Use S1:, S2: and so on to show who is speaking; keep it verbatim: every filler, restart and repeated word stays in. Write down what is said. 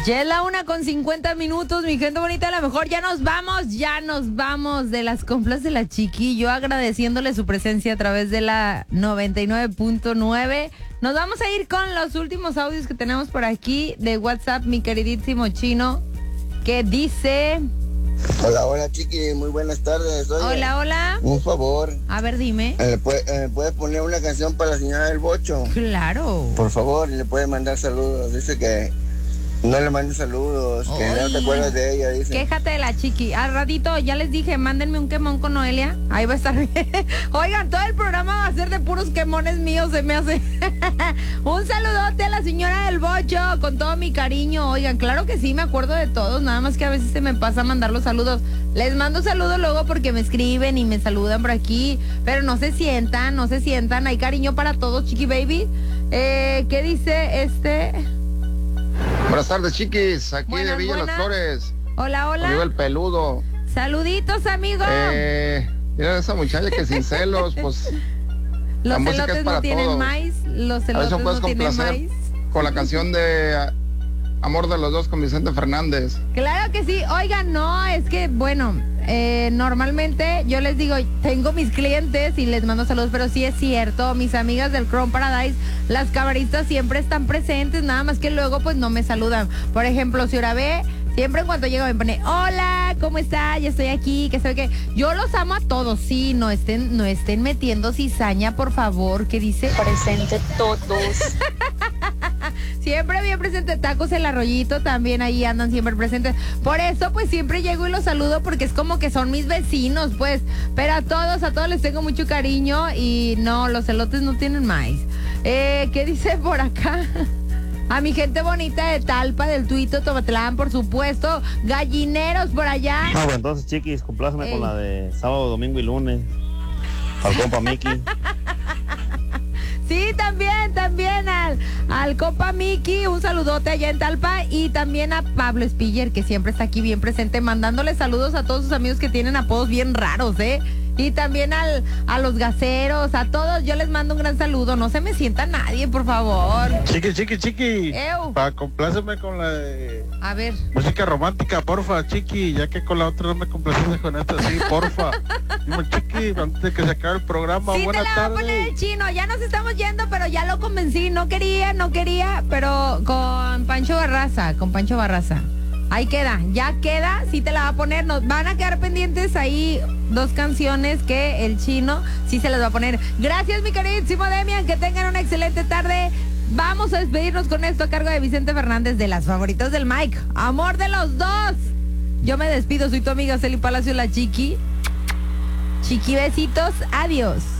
S1: Ya es la una con cincuenta minutos, mi gente bonita. A lo mejor ya nos vamos, ya nos vamos de las compras de la Chiqui. Yo agradeciéndole su presencia a través de la noventa y nueve punto nueve. Nos vamos a ir con los últimos audios que tenemos por aquí de WhatsApp, mi queridísimo Chino, que dice...
S2: Hola, hola, Chiqui, muy buenas tardes. Oye,
S1: hola, hola.
S2: Un favor.
S1: A ver, dime.
S2: ¿Le puede, eh, puede poner una canción para la señora del Bocho?
S1: Claro.
S2: Por favor, le puede mandar saludos. Dice que no le mande saludos, que
S1: Oy,
S2: no te acuerdas de ella, dice.
S1: Quéjate de la Chiqui. Al ratito, ya les dije, mándenme un quemón con Noelia. Ahí va a estar bien. Oigan, todo el programa va a ser de puros quemones míos, se me hace. Un saludote a la señora del Bocho, con todo mi cariño. Oigan, claro que sí, me acuerdo de todos, nada más que a veces se me pasa mandar los saludos. Les mando saludos luego porque me escriben y me saludan por aquí, pero no se sientan, no se sientan. Hay cariño para todos, Chiqui Baby. Eh, ¿qué dice este...?
S3: Buenas tardes, Chiquis, aquí
S1: Buenas,
S3: de Villa
S1: buenas.
S3: Las Flores.
S1: Hola, hola.
S3: Amigo el peludo.
S1: Saluditos, amigo.
S3: Eh, mira esa muchacha que sin celos, pues la
S1: Los
S3: música
S1: celotes
S3: es para
S1: no tienen
S3: todos.
S1: maíz, los
S3: A ver
S1: celotes
S3: si me puedes
S1: no tienen
S3: complacer
S1: maíz.
S3: con la canción de ah, Amor de los Dos con Vicente Fernández.
S1: Claro que sí. Oigan, no, es que, bueno, eh, normalmente yo les digo, tengo mis clientes y les mando saludos, pero sí es cierto, mis amigas del Chrome Paradise, las camaristas siempre están presentes, nada más que luego pues no me saludan. Por ejemplo, si ahora ve, siempre en cuanto llego me pone, hola, ¿cómo está? Ya estoy aquí, que sabe que yo los amo a todos, sí, no estén, no estén metiendo cizaña, por favor, que dice
S4: Presente todos.
S1: siempre bien presente. Tacos el Arroyito también ahí andan siempre presentes. Por eso pues siempre llego y los saludo porque es como que son mis vecinos, pues. Pero a todos, a todos les tengo mucho cariño y no, los elotes no tienen maíz. Eh, ¿qué dice por acá? A mi gente bonita de Talpa, del Tuito, Tomatlán, por supuesto. Gallineros por allá.
S5: Ah, bueno, entonces, Chiquis, compláceme
S1: Ey.
S5: con la de sábado, domingo y lunes. Al compa Mickey.
S1: Sí, también, también al, al compa Miki, un saludote allá en Talpa y también a Pablo Spiller, que siempre está aquí bien presente, mandándole saludos a todos sus amigos que tienen apodos bien raros, ¿eh? Y también al, a los gaseros, a todos, yo les mando un gran saludo, no se me sienta nadie, por favor.
S6: Chiqui, chiqui, chiqui.
S1: Ew.
S6: Pa, compláceme con la de
S1: A ver.
S6: música romántica, porfa, chiqui, ya que con la otra no me complaciste con esta, sí, porfa. Dime, chiqui, antes de que se acabe el programa,
S1: Sí te
S6: buena
S1: la va a poner
S6: tarde.
S1: el Chino, ya nos estamos yendo, pero ya lo convencí, no quería, no quería, pero con Pancho Barraza, con Pancho Barraza. Ahí queda, ya queda, sí te la va a poner, nos van a quedar pendientes ahí dos canciones que el Chino sí se las va a poner. Gracias, mi queridísimo Demian, que tengan una excelente tarde. Vamos a despedirnos con esto a cargo de Vicente Fernández de las favoritas del Mike. Amor de los dos. Yo me despido, soy tu amiga Celi Palacio, la Chiqui. Chiqui, besitos, adiós.